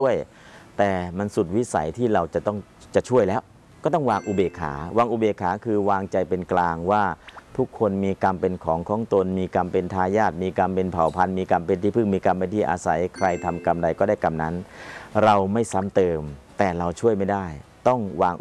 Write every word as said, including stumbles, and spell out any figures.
ช่วยแต่มันสุดวิสัยที่เราจะต้องจะช่วยแล้วก็ต้องวางอุเบกขาวางอุเบกขาคือวางใจเป็นกลางว่าทุกคนมีกรรมเป็นของของตนมีกรรมเป็นทายาทมีกรรมเป็นเผ่าพันธุ์มีกรรมเป็นที่พึ่งมีกรรมเป็นที่อาศัยใครทำกรรมใดก็ได้กรรมนั้นเราไม่ซ้ำเติมแต่เราช่วยไม่ได้ต้องวาง